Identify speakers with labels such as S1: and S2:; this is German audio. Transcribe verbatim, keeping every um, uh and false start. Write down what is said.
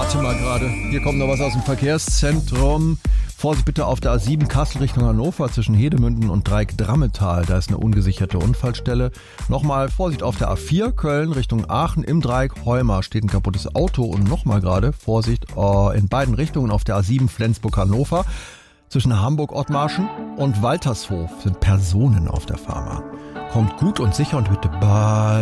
S1: Warte mal gerade. Hier kommt noch was aus dem Verkehrszentrum. Vorsicht bitte auf der A sieben Kassel Richtung Hannover zwischen Hedemünden und Dreieck-Drammetal. Da ist eine ungesicherte Unfallstelle. Nochmal Vorsicht auf der A vier Köln Richtung Aachen im Dreieck Heumar steht ein kaputtes Auto. Und nochmal gerade Vorsicht äh, in beiden Richtungen auf der A sieben Flensburg-Hannover. Zwischen Hamburg-Ottmarschen und Waltershof sind Personen auf der Fahrbahn. Kommt gut und sicher und bitte bye.